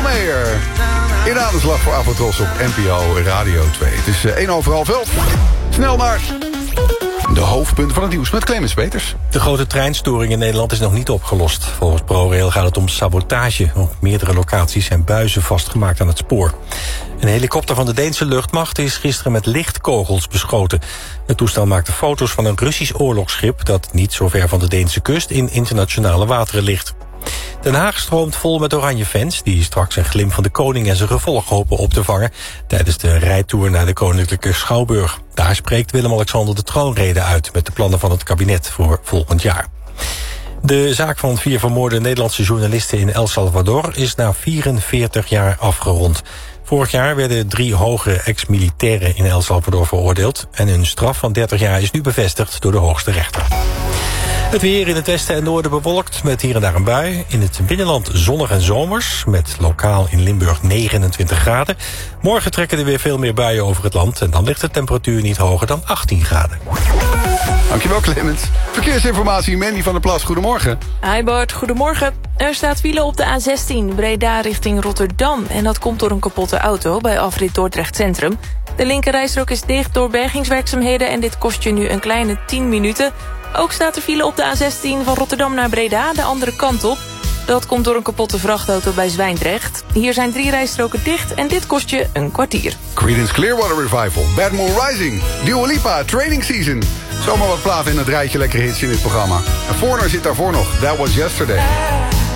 Meijer. In aanslag voor Avatros op NPO Radio 2. Het is 11:01. Snel naar de hoofdpunten van het nieuws met Clemens Peters. De grote treinstoring in Nederland is nog niet opgelost. Volgens ProRail gaat het om sabotage. Op meerdere locaties zijn buizen vastgemaakt aan het spoor. Een helikopter van de Deense luchtmacht is gisteren met lichtkogels beschoten. Het toestel maakte foto's van een Russisch oorlogsschip dat niet zo ver van de Deense kust in internationale wateren ligt. Den Haag stroomt vol met oranje fans die straks een glimp van de koning en zijn gevolg hopen op te vangen tijdens de rijtour naar de Koninklijke Schouwburg. Daar spreekt Willem-Alexander de troonrede uit met de plannen van het kabinet voor volgend jaar. De zaak van 4 vermoorde Nederlandse journalisten in El Salvador is na 44 jaar afgerond. Vorig jaar werden 3 hoge ex-militairen in El Salvador veroordeeld en hun straf van 30 jaar is nu bevestigd door de hoogste rechter. Het weer in het westen en noorden bewolkt met hier en daar een bui. In het binnenland zonnig en zomers met lokaal in Limburg 29 graden. Morgen trekken er weer veel meer buien over het land en dan ligt de temperatuur niet hoger dan 18 graden. Dankjewel Clemens. Verkeersinformatie, Mandy van der Plas, goedemorgen. Hi Bart, goedemorgen. Er staat file op de A16 Breda richting Rotterdam. En dat komt door een kapotte auto bij afrit Dordrecht Centrum. De linkerrijstrook is dicht door bergingswerkzaamheden en dit kost je nu een kleine 10 minuten. Ook staat er file op de A16 van Rotterdam naar Breda, de andere kant op. Dat komt door een kapotte vrachtauto bij Zwijndrecht. Hier zijn 3 rijstroken dicht en dit kost je een kwartier. Creedence Clearwater Revival, Bad Moon Rising, Dua Lipa, Training Season. Zomaar wat platen in het rijtje lekkere hits in dit programma. En Foreigner zit daarvoor nog, That Was Yesterday.